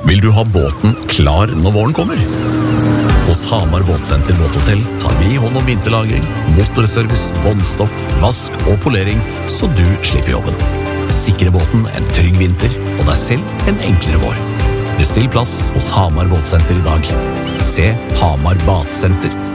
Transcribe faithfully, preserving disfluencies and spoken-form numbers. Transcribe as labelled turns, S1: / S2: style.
S1: Vil du ha båten klar når våren kommer? Hos Hamar Båtsenter Båthotell tar vi hånd om vinterlagring, motorservice, båndstoff, vask og polering, så du slipper jobben. Sikre båten en trygg vinter, og deg selv en enklere vår. Bestill plass hos Hamar Båtsenter i dag. Se hamar badsenter